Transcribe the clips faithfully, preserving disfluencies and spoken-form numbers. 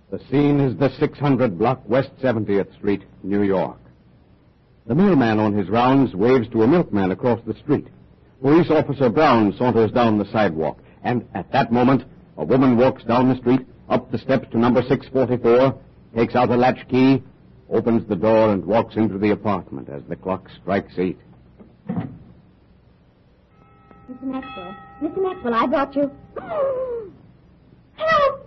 The scene is the six hundred block West seventieth Street, New York. The mailman on his rounds waves to a milkman across the street. Police Officer Brown saunters down the sidewalk, and at that moment, a woman walks down the street, up the steps to number six forty-four, takes out a latchkey, opens the door, and walks into the apartment as the clock strikes eight. Mister Maxwell, Mister Maxwell, I brought you. Help!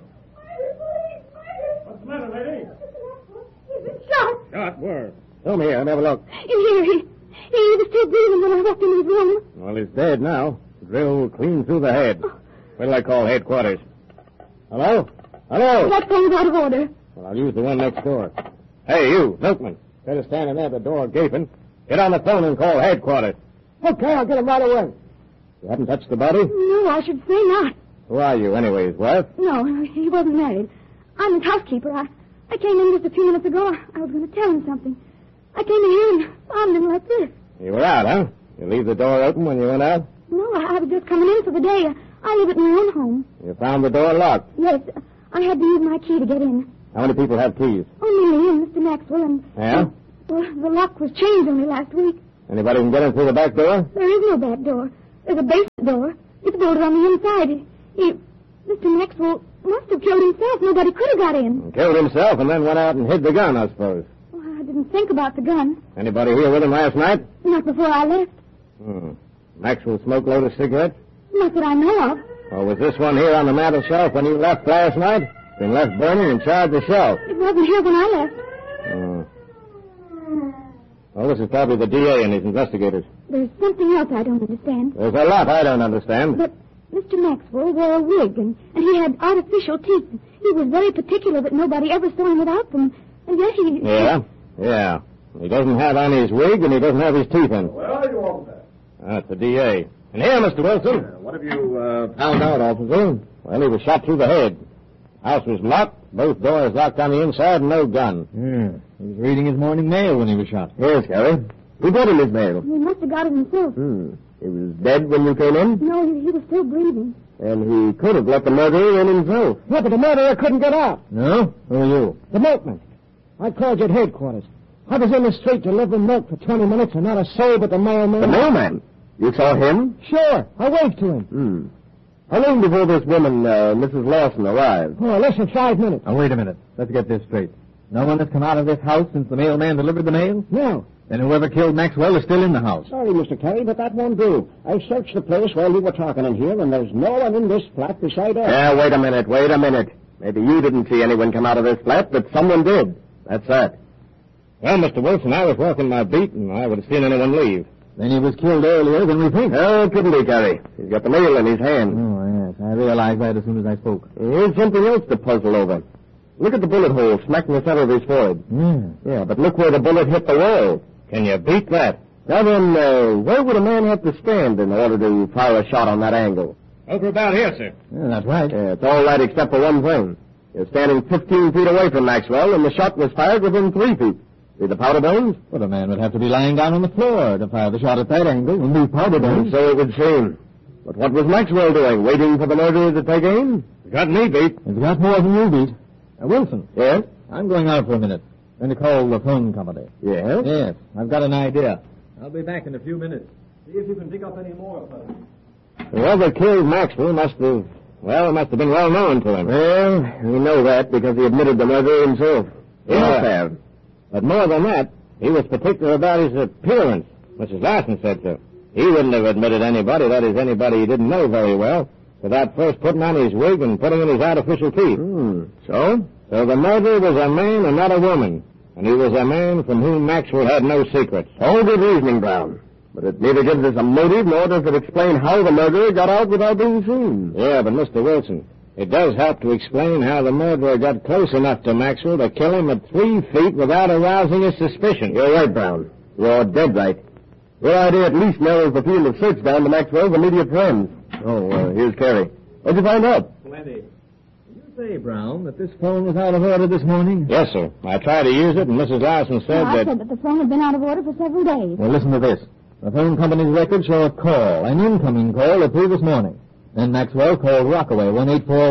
What's the matter, lady? He's been shot. Shot? Where? Tell me, I'll have a look. In here, he, he was still breathing when I walked into his room. Well, he's dead now. Drilled clean through the head. What'll I call headquarters? Hello? Hello? That phone's out of order. Well, I'll use the one next door. Hey, you, milkman. Instead of standing there at the door gaping, get on the phone and call headquarters. Okay, I'll get him right away. You haven't touched the body? No, I should say not. Who are you, anyways, wife? No, he wasn't married. I'm his housekeeper. I, I came in just a few minutes ago. I was going to tell him something. I came in here and found him like this. You were out, huh? You leave the door open when you went out? No, I, I was just coming in for the day. I, I live at my own home. You found the door locked? Yes, I had to use my key to get in. How many people have keys? Only me and Mister Maxwell and... Yeah? Well, the lock was changed only last week. Anybody can get in through the back door? There is no back door. There's a basement door. It's bolted on the inside. He, he, Mister Maxwell must have killed himself. Nobody could have got in. Killed himself and then went out and hid the gun, I suppose. Well, I didn't think about the gun. Anybody here with him last night? Not before I left. Hmm. Maxwell smoked load of cigarettes? Not that I know of. Or was this one here on the mantel shelf when you left last night? Been left burning and charred the shelf. It wasn't here when I left. Oh. Well, this is probably the D A and his investigators. There's something else I don't understand. There's a lot I don't understand. But Mister Maxwell wore a wig, and, and he had artificial teeth. He was very particular that nobody ever saw him without them. And yet he... Yeah? Yeah. He doesn't have on his wig, and he doesn't have his teeth in. Where are you, officer? That's the D A. And here, Mister Wilson. Uh, what have you, uh... Found out, officer. Well, he was shot through the head. House was locked, both doors locked on the inside, and no gun. Yeah. He was reading his morning mail when he was shot. Yes, Gary. Who got him his mail? He must have got it himself. Hmm. He was dead when you came in? No, he, he was still breathing. And he could have let the murderer in himself. Yeah, but the murderer couldn't get out. No? Who are you? The milkman. I called you at headquarters. I was in the street delivering milk for twenty minutes and not a soul but the mailman. The mailman? You saw him? Sure. I waved to him. Hmm. How long before this woman, uh, Missus Lawson, arrived? Oh, less than five minutes. Now, wait a minute. Let's get this straight. No one has come out of this house since the mailman delivered the mail? No. Then whoever killed Maxwell is still in the house. Sorry, Mister Carey, but that won't do. I searched the place while we were talking in here, and there's no one in this flat beside us. Yeah, wait a minute, wait a minute. Maybe you didn't see anyone come out of this flat, but someone did. That's that. Well, Mister Wilson, I was walking my beat, and I would have seen anyone leave. Then he was killed earlier than we think. Oh, it couldn't be, Gary. He's got the mail in his hand. Oh, yes. I realized that as soon as I spoke. Here's something else to puzzle over. Look at the bullet hole smack in the center of his forehead. Yeah. Yeah, but look where the bullet hit the wall. Can you beat that? Now then, uh, where would a man have to stand in order to fire a shot on that angle? Over about here, sir. Yeah, that's right. Yeah, it's all right except for one thing. You're standing fifteen feet away from Maxwell, and the shot was fired within three feet. See the powder burns? Well, the man would have to be lying down on the floor to fire the shot at that angle and leave powder burns. So it would seem. But what was Maxwell doing, waiting for the murderer to take aim? Got me beat. It's got more than you beat. Uh, Wilson. Yes? I'm going out for a minute. Going to call the phone company. Yes? Yes. I've got an idea. I'll be back in a few minutes. See if you can dig up any more of them. Whoever killed Maxwell must have, well, it must have been well known to him. Well, we know that because he admitted the murder himself. He must have. But more than that, he was particular about his appearance. Missus Larson said so. He wouldn't have admitted anybody, that is, anybody he didn't know very well, without first putting on his wig and putting in his artificial teeth. Hmm. So? So the murderer was a man and not a woman. And he was a man from whom Maxwell had no secrets. All good reasoning, Brown. But it neither gives us a motive nor does it explain how the murderer got out without being seen. Yeah, but Mister Wilson, it does help to explain how the murderer got close enough to Maxwell to kill him at three feet without arousing his suspicion. You're right, Brown. You're dead right. Your idea at least narrows the field of search down to Maxwell's immediate friends. Oh, uh, here's Carey. What'd you find out? Plenty. Did you say, Brown, that this phone was out of order this morning? Yes, sir. I tried to use it, and Missus Larson said No, I that... said that the phone had been out of order for several days. Well, listen to this. The phone company's records show a call, an incoming call, the previous morning. Then Maxwell called Rockaway, one eight four one.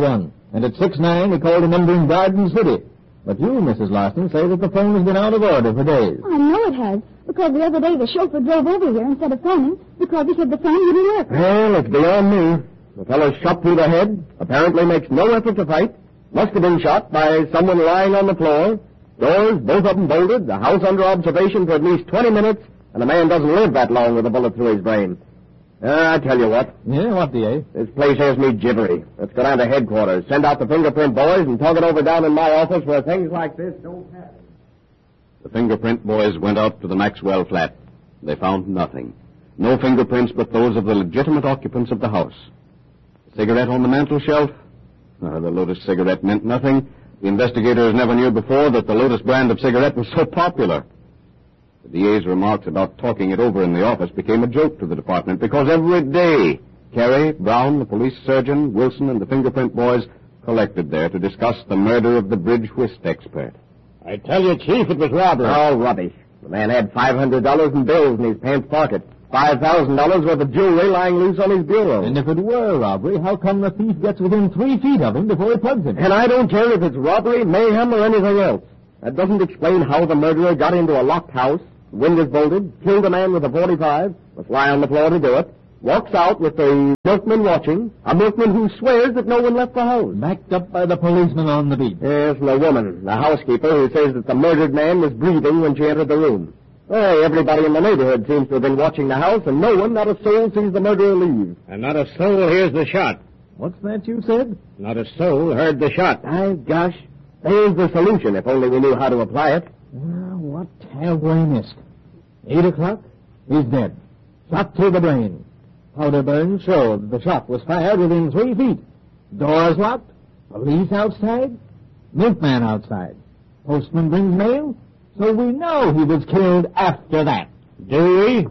And at six nine, we called a number in Garden City. But you, Missus Larson, say that the phone has been out of order for days. I know it has, because the other day the chauffeur drove over here instead of phoning because he said the phone wouldn't work. Well, it's beyond me. The fellow's shot through the head, apparently makes no effort to fight, must have been shot by someone lying on the floor, doors, both of them bolted, the house under observation for at least twenty minutes, and the man doesn't live that long with a bullet through his brain. Uh, I tell you what. Yeah, what, D A? This place has me jittery. Let's go down to headquarters, send out the fingerprint boys, and talk it over down in my office where things like this don't happen. The fingerprint boys went out to the Maxwell flat. They found nothing. No fingerprints but those of the legitimate occupants of the house. The cigarette on the mantel shelf? Uh, the Lotus cigarette meant nothing. The investigators never knew before that the Lotus brand of cigarette was so popular. The D A's remarks about talking it over in the office became a joke to the department because every day Carey, Brown, the police surgeon, Wilson, and the fingerprint boys collected there to discuss the murder of the bridge whist expert. I tell you, Chief, it was robbery. Oh, rubbish. The man had five hundred dollars in bills in his pants pocket. five thousand dollars worth of jewelry lying loose on his bureau. And if it were robbery, how come the thief gets within three feet of him before he plugs him? And I don't care if it's robbery, mayhem, or anything else. That doesn't explain how the murderer got into a locked house, windows bolted, killed a man with a forty-five, must lie on the floor to do it, walks out with the milkman watching, a milkman who swears that no one left the house. Backed up by the policeman on the beat. Yes, and the woman, the housekeeper, who says that the murdered man was breathing when she entered the room. Hey, everybody in the neighborhood seems to have been watching the house, and no one, not a soul, sees the murderer leave. And not a soul hears the shot. What's that you said? Not a soul heard the shot. My gosh, there's the solution, if only we knew how to apply it. Well, what have we missed? Eight o'clock, he's dead. Shot through the brain. Powder burns showed the shot was fired within three feet. Doors locked, police outside, milkman outside. Postman brings mail, so we know he was killed after that. Do we?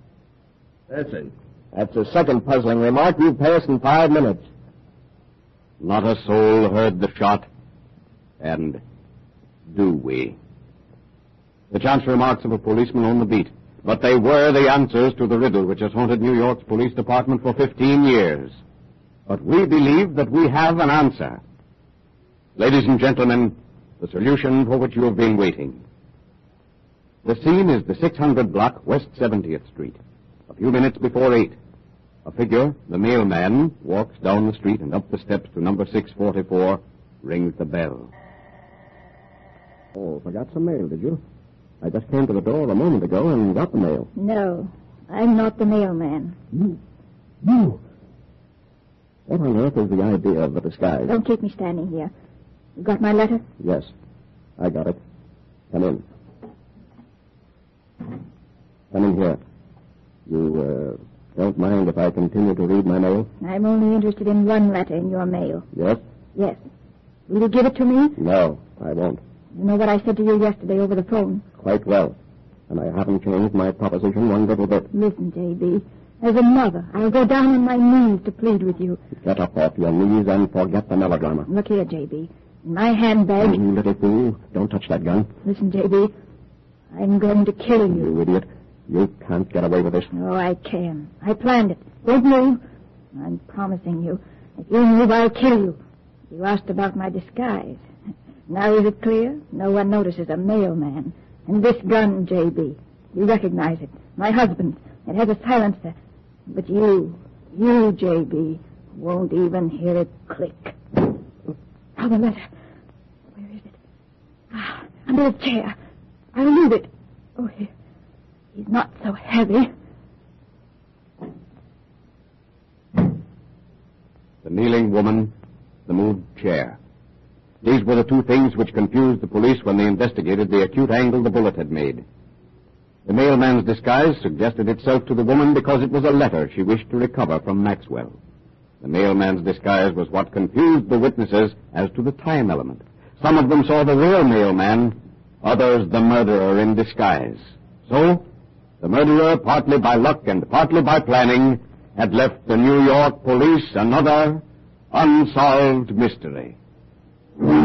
That's it. That's the second puzzling remark you've passed in five minutes. Not a soul heard the shot. And do we? The chance remarks of a policeman on the beat. But they were the answers to the riddle which has haunted New York's police department for fifteen years. But we believe that we have an answer. Ladies and gentlemen, the solution for which you have been waiting. The scene is the six hundred block West seventieth Street. A few minutes before eight. A figure, the mailman, walks down the street and up the steps to number six forty-four, rings the bell. Oh, forgot some mail, did you? I just came to the door a moment ago and got the mail. No, I'm not the mailman. You? You? What on earth is the idea of the disguise? Don't keep me standing here. You got my letter? Yes, I got it. Come in. Come in here. You, uh, don't mind if I continue to read my mail? I'm only interested in one letter in your mail. Yes? Yes. Will you give it to me? No, I won't. You know what I said to you yesterday over the phone? Quite well. And I haven't changed my proposition one little bit. Listen, J B. As a mother, I'll go down on my knees to plead with you. Get up off your knees and forget the melodrama. Look here, J B. In my handbag... You little fool. Don't touch that gun. Listen, J B. I'm going to kill you. You idiot. You can't get away with this. Oh, I can. I planned it. Don't move. I'm promising you. If you move, I'll kill you. You asked about my disguise. Now is it clear? No one notices a mailman. And this gun, J B. You recognize it. My husband's. It has a silencer. But you, you, J B, won't even hear it click. Now the letter. Where is it? Ah, under the chair. I'll move it. Oh, he, he's not so heavy. The kneeling woman, the moved chair. These were the two things which confused the police when they investigated the acute angle the bullet had made. The mailman's disguise suggested itself to the woman because it was a letter she wished to recover from Maxwell. The mailman's disguise was what confused the witnesses as to the time element. Some of them saw the real mailman, others the murderer in disguise. So, the murderer, partly by luck and partly by planning, had left the New York police another unsolved mystery.